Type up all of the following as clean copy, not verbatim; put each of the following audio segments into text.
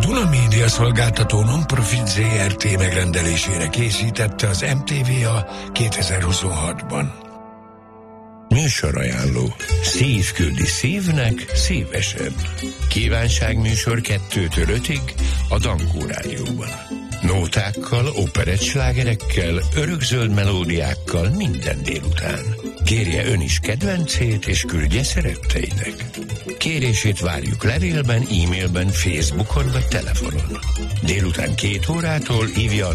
Duna Média szolgáltató non-profit ZRT megrendelésére készítette az MTVA 2026-ban. Műsorajánló. Szív küldi szívnek szívesen. Kívánságműsor 2-től 5-ig a Dankó Rádióban. Nótákkal, operettslágerekkel, örökzöld melódiákkal minden délután. Kérje ön is kedvencét, és küldje szeretteinek. Kérését várjuk levélben, e-mailben, Facebookon vagy telefonon. Délután 2 órától hívja a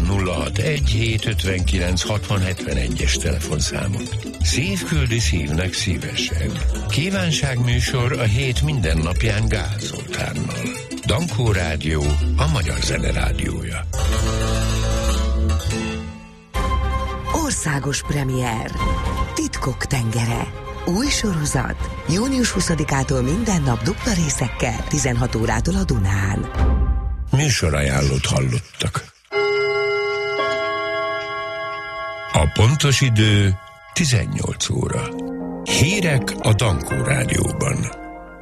061-759-6071-es telefonszámot. Szív küldi szívnek szívesen. Kívánságműsor a hét minden napján Gál Zoltánnal. Dankó Rádió, a magyar zene rádiója. Országos premier. Titkok tengere. Új sorozat. Június 20-ától minden nap dupla részekkel, 16 órától a Dunán. Műsorajánlót hallottak. A pontos idő 18 óra. Hírek a Dankó Rádióban.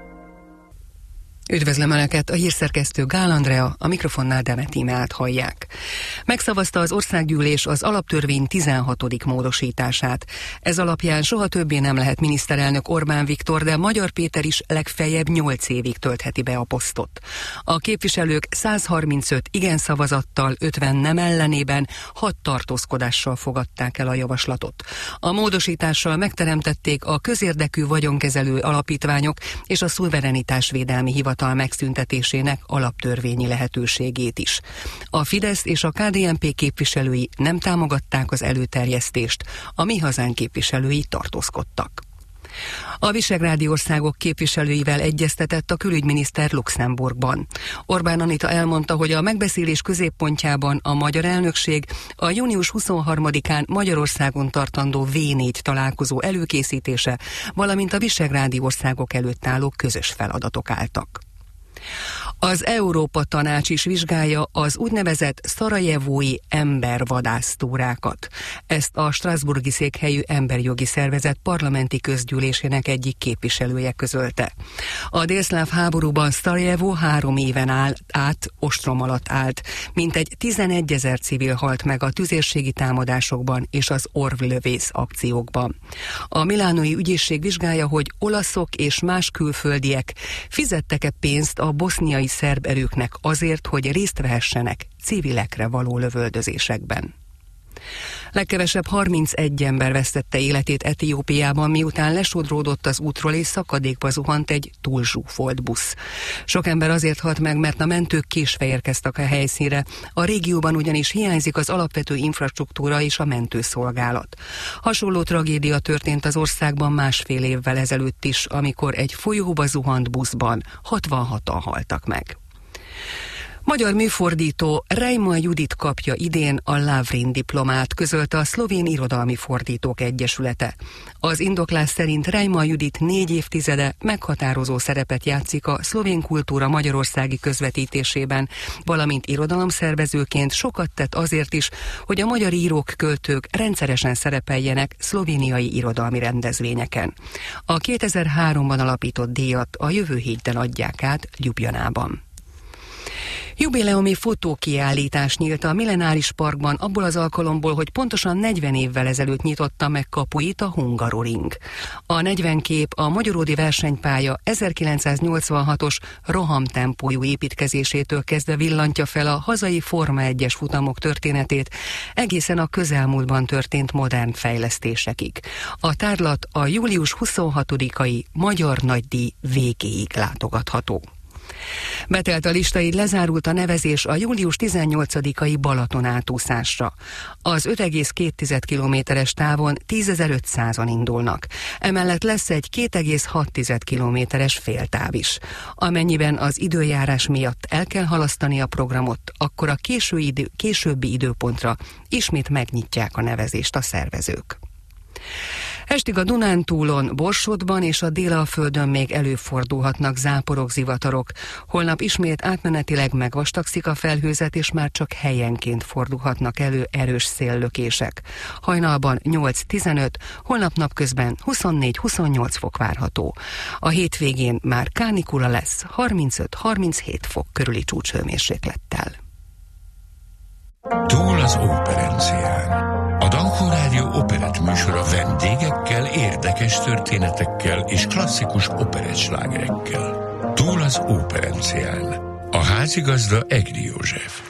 Üdvözlöm Önöket, a hírszerkesztő Gál Andrea, a mikrofonnál Demet Tímeát hallják. Megszavazta az országgyűlés az alaptörvény 16. módosítását. Ez alapján soha többé nem lehet miniszterelnök Orbán Viktor, de Magyar Péter is legfeljebb 8 évig töltheti be a posztot. A képviselők 135 igen szavazattal, 50 nem ellenében, 6 tartózkodással fogadták el a javaslatot. A módosítással megteremtették a közérdekű vagyonkezelő alapítványok és a szuverenitásvédelmi hivatal megszüntetésének alaptörvényi lehetőségét is. A Fidesz és a KDNP képviselői nem támogatták az előterjesztést, a Mi Hazánk képviselői tartózkodtak. A visegrádi országok képviselőivel egyeztetett a külügyminiszter Luxemburgban. Orbán Anita elmondta, hogy a megbeszélés középpontjában a magyar elnökség a június 23-án Magyarországon tartandó V4 találkozó előkészítése, valamint a visegrádi országok előtt álló közös feladatok álltak. Az Európa Tanács is vizsgálja az úgynevezett szarajevói embervadásztúrákat. Ezt a strasbourgi székhelyű emberjogi szervezet parlamenti közgyűlésének egyik képviselője közölte. A délszláv háborúban Szarajevó 3 éven át ostrom alatt állt. Mintegy 11 000 civil halt meg a tüzérségi támadásokban és az orvlövész akciókban. A milánói ügyészség vizsgálja, hogy olaszok és más külföldiek fizettek-e pénzt a boszniai szerb erőknek azért, hogy részt vehessenek civilekre való lövöldözésekben. Legkevesebb 31 ember vesztette életét Etiópiában, miután lesodródott az útról és szakadékba zuhant egy túlzsúfolt busz. Sok ember azért halt meg, mert a mentők késve érkeztek a helyszínre. A régióban ugyanis hiányzik az alapvető infrastruktúra és a mentőszolgálat. Hasonló tragédia történt az országban 1,5 évvel ezelőtt is, amikor egy folyóba zuhant buszban 66-an haltak meg. Magyar műfordító Reima Judit kapja idén a Lavrin diplomát, közölte a Szlovén Irodalmi Fordítók Egyesülete. Az indoklás szerint Reima Judit 4 évtizede meghatározó szerepet játszik a szlovén kultúra magyarországi közvetítésében, valamint irodalomszervezőként sokat tett azért is, hogy a magyar írók, költők rendszeresen szerepeljenek szlovéniai irodalmi rendezvényeken. A 2003-ban alapított díjat a jövő héten adják át Ljubljanában. Jubileumi fotókiállítás nyílt a Millenáris Parkban abból az alkalomból, hogy pontosan 40 évvel ezelőtt nyitotta meg kapuit a Hungaroring. A 40 kép a magyaródi versenypálya 1986-os rohamtempójú építkezésétől kezdve villantja fel a hazai Forma 1-es futamok történetét, egészen a közelmúltban történt modern fejlesztésekig. A tárlat a július 26-ai Magyar Nagydíj végéig látogatható. Betelt a lista, így lezárult a nevezés a július 18-ai Balaton átúszásra. Az 5,2 kilométeres távon 10.500-an indulnak. Emellett lesz egy 2,6 kilométeres féltáv is. Amennyiben az időjárás miatt el kell halasztani a programot, akkor a későbbi időpontra ismét megnyitják a nevezést a szervezők. Estig a Dunántúlon, Borsodban és a Délalföldön még előfordulhatnak záporok, zivatarok. Holnap ismét átmenetileg megvastagszik a felhőzet, és már csak helyenként fordulhatnak elő erős széllökések. Hajnalban 8-15, holnap napközben 24-28 fok várható. A hétvégén már kánikula lesz 35-37 fok körüli csúcshőmérséklettel. Túl az Operencián. A Dankó Rádió operett műsora vendégekkel, érdekes történetekkel és klasszikus operettslágerekkel. Túl az Operencián. A házigazda Egri József.